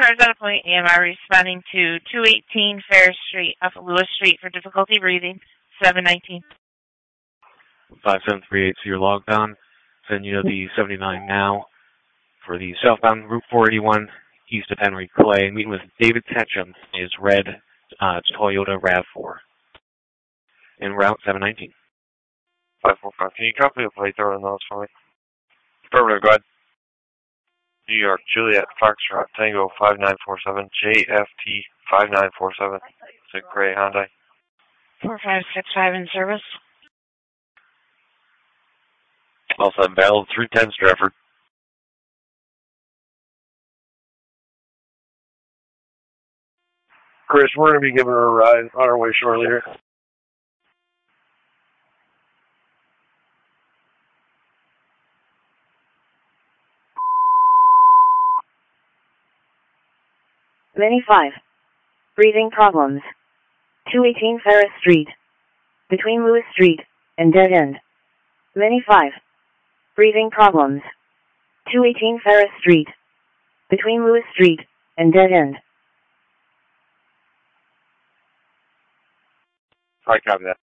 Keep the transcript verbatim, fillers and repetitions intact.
cars at a point. A M R responding to two eighteen Ferris Street off of Lewis Street for difficulty breathing. seven nineteen. five seven three eight, so you're logged on. Send you to the seventy-nine now for the southbound Route four eighty-one east of Henry Clay. Meeting with David Ketchum is red uh, Toyota RAV four. En route seven nineteen. five four five, can you copy the plate there on those for me? Affirmative, go ahead. New York, Juliet, Foxtrot, Tango five nine four seven, J F T five nine four seven, Sick Gray Hyundai. four five six five in service. Also invalid, three ten Stratford. Chris, we're going to be giving her a ride on our way shortly here. Mini five. Breathing problems. two eighteen Ferris Street. Between Lewis Street and Dead End. Mini five. Breathing problems. two eighteen Ferris Street. Between Lewis Street and Dead End. I copy that.